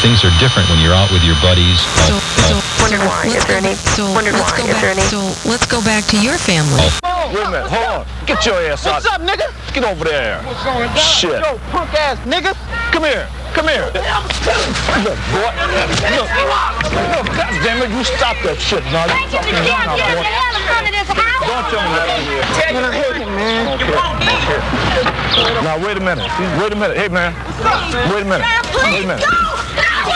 things are different when you're out with your buddies. Wondered why. Is there any? So let's go back to your family. Wait a minute, hold on. Get your ass out. What's up, nigga? Get over there. What's going on? Shit. Yo, punk ass nigga. Come here. Come here. Look, boy. Look, God damn it, you stop that shit. No, you fucking now, boy. Don't tell me that. Man, I hate him, man. Okay. Now, wait a minute. Wait a minute. Hey, man. Wait a minute. Wait a minute.